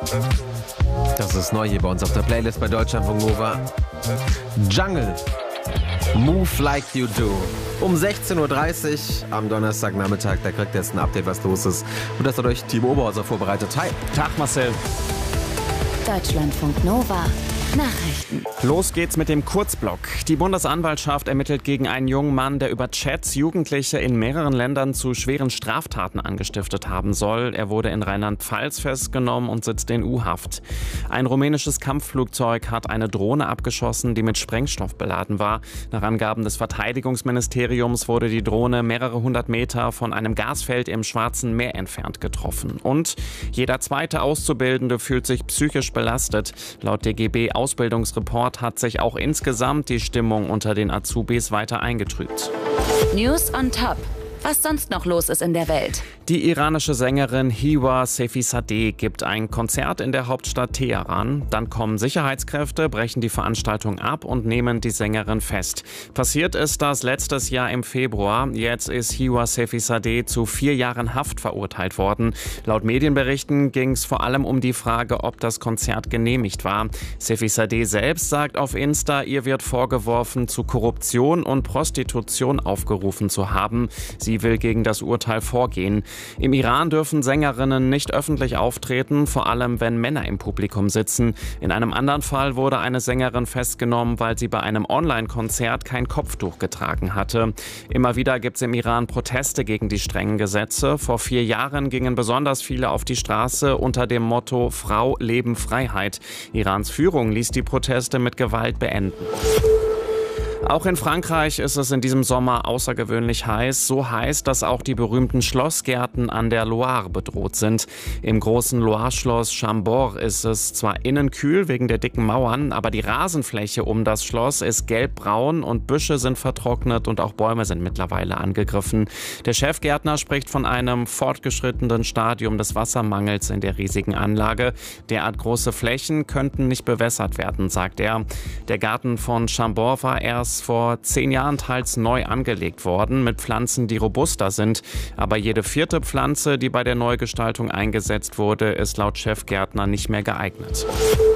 Das ist neu hier bei uns auf der Playlist bei Deutschlandfunk Nova. Jungle. Move Like You Do. Um 16.30 Uhr am Donnerstagnachmittag, da kriegt ihr jetzt ein Update, was los ist. Und das hat euch Timo Oberhauser vorbereitet. Hi. Tag, Marcel. Deutschlandfunk Nova. Nachrichten. Los geht's mit dem Kurzblock. Die Bundesanwaltschaft ermittelt gegen einen jungen Mann, der über Chats Jugendliche in mehreren Ländern zu schweren Straftaten angestiftet haben soll. Er wurde in Rheinland-Pfalz festgenommen und sitzt in U-Haft. Ein rumänisches Kampfflugzeug hat eine Drohne abgeschossen, die mit Sprengstoff beladen war. Nach Angaben des Verteidigungsministeriums wurde die Drohne mehrere hundert Meter von einem Gasfeld im Schwarzen Meer entfernt getroffen. Und jeder zweite Auszubildende fühlt sich psychisch belastet. Laut DGB Ausbildungsreport hat sich auch insgesamt die Stimmung unter den Azubis weiter eingetrübt. News on Top. Was sonst noch los ist in der Welt. Die iranische Sängerin Hiwa Sefizadeh gibt ein Konzert in der Hauptstadt Teheran. Dann kommen Sicherheitskräfte, brechen die Veranstaltung ab und nehmen die Sängerin fest. Passiert ist das letztes Jahr im Februar. Jetzt ist Hiwa Sefizadeh zu 4 Jahren Haft verurteilt worden. Laut Medienberichten ging es vor allem um die Frage, ob das Konzert genehmigt war. Sefizadeh selbst sagt auf Insta, ihr wird vorgeworfen, zu Korruption und Prostitution aufgerufen zu haben. Sie will gegen das Urteil vorgehen. Im Iran dürfen Sängerinnen nicht öffentlich auftreten, vor allem wenn Männer im Publikum sitzen. In einem anderen Fall wurde eine Sängerin festgenommen, weil sie bei einem Online-Konzert kein Kopftuch getragen hatte. Immer wieder gibt es im Iran Proteste gegen die strengen Gesetze. Vor 4 Jahren gingen besonders viele auf die Straße unter dem Motto Frau, Leben, Freiheit. Irans Führung ließ die Proteste mit Gewalt beenden. Auch in Frankreich ist es in diesem Sommer außergewöhnlich heiß. So heiß, dass auch die berühmten Schlossgärten an der Loire bedroht sind. Im großen Loire-Schloss Chambord ist es zwar innen kühl wegen der dicken Mauern, aber die Rasenfläche um das Schloss ist gelbbraun und Büsche sind vertrocknet und auch Bäume sind mittlerweile angegriffen. Der Chefgärtner spricht von einem fortgeschrittenen Stadium des Wassermangels in der riesigen Anlage. Derart große Flächen könnten nicht bewässert werden, sagt er. Der Garten von Chambord war erst vor 10 Jahren teils neu angelegt worden, mit Pflanzen, die robuster sind. Aber jede 4. Pflanze, die bei der Neugestaltung eingesetzt wurde, ist laut Chefgärtner nicht mehr geeignet.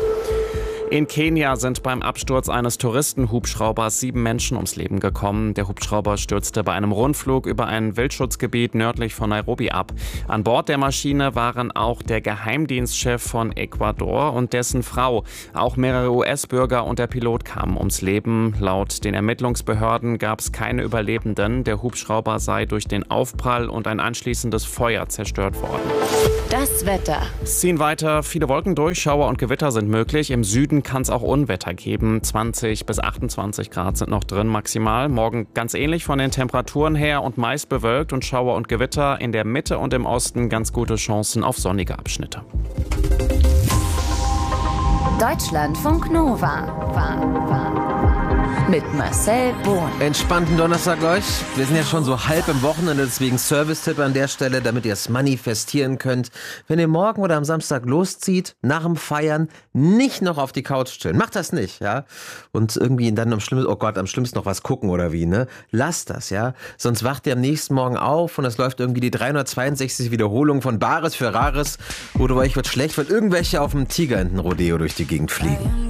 In Kenia sind beim Absturz eines Touristenhubschraubers 7 Menschen ums Leben gekommen. Der Hubschrauber stürzte bei einem Rundflug über ein Wildschutzgebiet nördlich von Nairobi ab. An Bord der Maschine waren auch der Geheimdienstchef von Ecuador und dessen Frau. Auch mehrere US-Bürger und der Pilot kamen ums Leben. Laut den Ermittlungsbehörden gab es keine Überlebenden. Der Hubschrauber sei durch den Aufprall und ein anschließendes Feuer zerstört worden. Das Wetter. Es ziehen weiter viele Wolken durch, Schauer und Gewitter sind möglich. Im Süden kann es auch Unwetter geben. 20 bis 28 Grad sind noch drin maximal. Morgen ganz ähnlich von den Temperaturen her und meist bewölkt und Schauer und Gewitter. In der Mitte und im Osten ganz gute Chancen auf sonnige Abschnitte. Deutschlandfunk Nova. Mit Marcel Bohn. Entspannten Donnerstag euch. Wir sind ja schon so halb im Wochenende, deswegen Service-Tipp an der Stelle, damit ihr es manifestieren könnt. Wenn ihr morgen oder am Samstag loszieht, nach dem Feiern nicht noch auf die Couch chillen. Macht das nicht, ja. Und irgendwie dann am schlimmsten noch was gucken oder wie, ne? Lasst das, ja. Sonst wacht ihr am nächsten Morgen auf und es läuft irgendwie die 362. Wiederholung von Bares für Rares oder bei euch wird schlecht, weil irgendwelche auf dem Tigerentenrodeo durch die Gegend fliegen.